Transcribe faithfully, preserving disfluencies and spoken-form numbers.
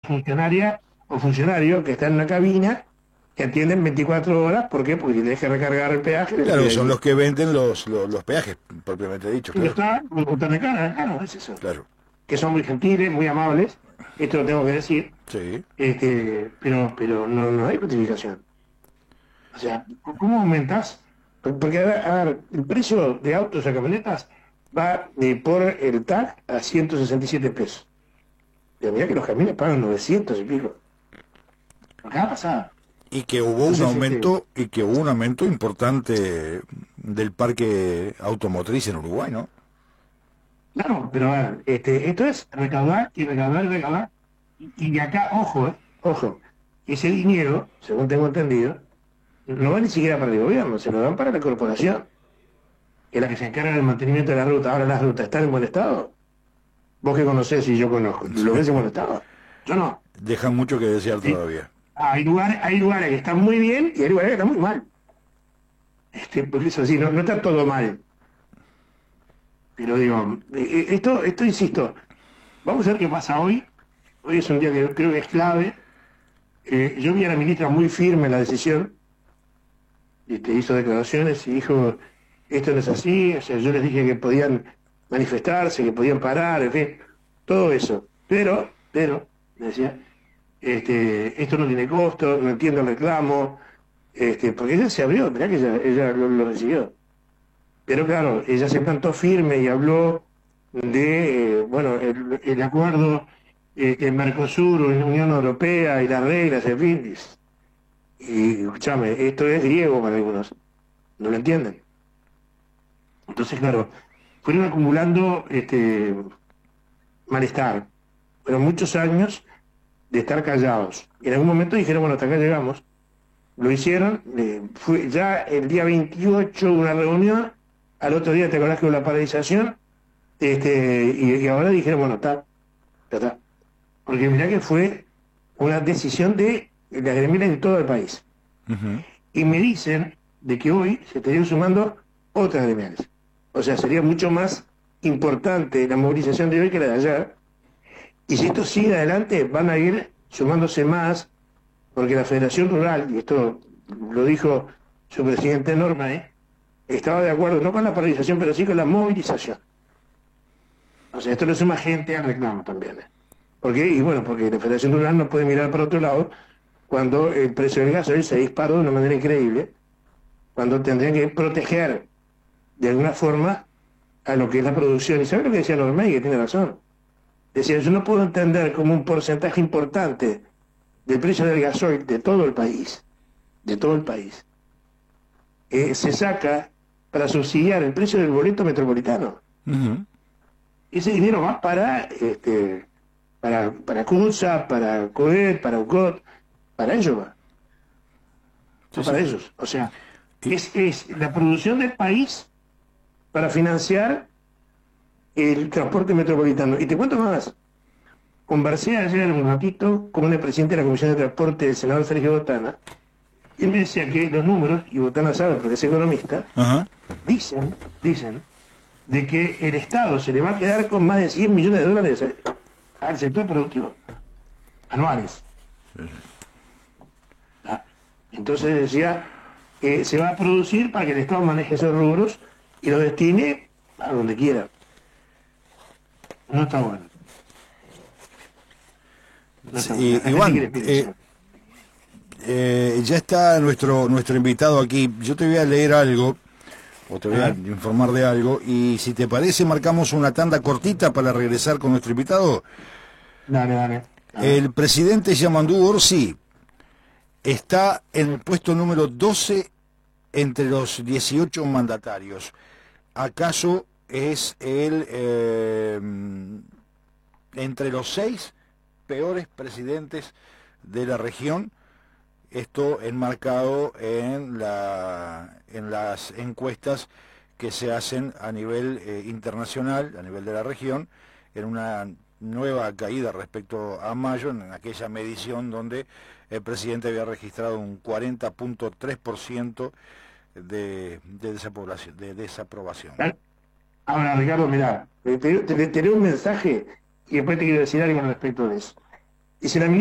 funcionaria o funcionario que está en una cabina que atienden veinticuatro horas. ¿Por qué? Porque tienes que recargar el peaje. Claro, que son los que venden los, los, los peajes, propiamente dicho, claro. claro. Está, te recargan, claro, es eso. Claro. Que son muy gentiles, muy amables, esto lo tengo que decir, Sí. este, pero pero no, no hay justificación. O sea, ¿cómo aumentás? Porque, a ver, a ver, el precio de autos a camionetas va de, por el T A C a ciento sesenta y siete pesos. Pero mirá que los camiones pagan novecientos y pico. Acá pasada. Y que hubo Entonces, un aumento, este, y que hubo un aumento importante del parque automotriz en Uruguay, ¿no? claro, pero a ver, este, esto es recaudar y recaudar y recaudar. Y, y de acá, ojo, eh, ojo, ese dinero, según tengo entendido, no va ni siquiera para el gobierno, se lo dan para la corporación, que es la que se encarga del mantenimiento de la ruta. Ahora las rutas están en buen estado. Vos que conocés y yo conozco, ¿lo ves en buen estado? Yo no. Dejan mucho que desear ¿Sí? todavía. Hay lugares, hay lugares que están muy bien y hay lugares que están muy mal. Este, por eso sí, no, no está todo mal. Pero digo, eh, esto, esto insisto, vamos a ver qué pasa hoy. Hoy es un día que creo que es clave. Eh, yo vi a la ministra muy firme en la decisión. Este, hizo declaraciones y dijo, esto no es así. O sea, yo les dije que podían manifestarse, que podían parar, en fin, todo eso. Pero, pero, me decía, este, esto no tiene costo, no entiendo el reclamo, este, porque ella se abrió, mirá que ella, ella lo, lo recibió. Pero claro, ella se plantó firme y habló de, eh, bueno, el, el acuerdo eh, en Mercosur, Unión Europea y las reglas, en fin. Y, escúchame, esto es griego para algunos, no lo entienden. Entonces, claro, fueron acumulando este malestar, fueron muchos años de estar callados. Y en algún momento dijeron, bueno, hasta acá llegamos. Lo hicieron, eh, fue ya el día veintiocho una reunión, al otro día te acordás que hubo la paralización, este, y, y ahora dijeron, bueno, está, ya está. Porque mirá que fue una decisión de las gremiales de todo el país. Uh-huh. Y me dicen de que hoy se estarían sumando otras gremiales. O sea, sería mucho más importante la movilización de hoy que la de ayer. Y si esto sigue adelante, van a ir sumándose más, porque la Federación Rural, y esto lo dijo su presidente Norma, ¿eh? estaba de acuerdo, no con la paralización, pero sí con la movilización. O sea, esto le suma gente al reclamo también. ¿eh? ¿Por qué? Y bueno, porque la Federación Rural no puede mirar para otro lado cuando el precio del gasoil se disparó de una manera increíble, cuando tendrían que proteger de alguna forma a lo que es la producción. ¿Y sabe lo que decía Norma? Y que tiene razón. Decía, yo no puedo entender como un porcentaje importante del precio del gasoil de todo el país, de todo el país, eh, se saca para subsidiar el precio del boleto metropolitano. Uh-huh. Ese dinero va para este para para CUNSA, para COET, para UCOT, para ellos va. Sí, para sí. ellos. O sea, Y... es, es la producción del país para financiar el transporte metropolitano. Y te cuento más. Conversé ayer un ratito con el presidente de la Comisión de Transporte, el senador Sergio Botana, y él me decía que los números, y Botana sabe porque es economista, uh-huh. dicen, dicen, de que el Estado se le va a quedar con más de cien millones de dólares al sector productivo, anuales. ¿Ah? Entonces decía que se va a producir para que el Estado maneje esos rubros y los destine a donde quiera. No está bueno. No está Sí, bueno. Iván, eh, eh, ya está nuestro nuestro invitado aquí. Yo te voy a leer algo, o te voy a informar de algo, y si te parece marcamos una tanda cortita para regresar con nuestro invitado. Dale, dale. dale. El presidente Yamandú Orsi está en el puesto número doce entre los dieciocho mandatarios. ¿Acaso es el eh, entre los seis peores presidentes de la región? Esto enmarcado en la en las encuestas que se hacen a nivel eh, internacional, a nivel de la región, en una nueva caída respecto a mayo, en aquella medición donde el presidente había registrado un cuarenta punto tres por ciento de, de, desapoblación, de desaprobación. Ahora, Ricardo, mirá, te, te, te leo un mensaje y después te quiero decir algo respecto de eso. Dice la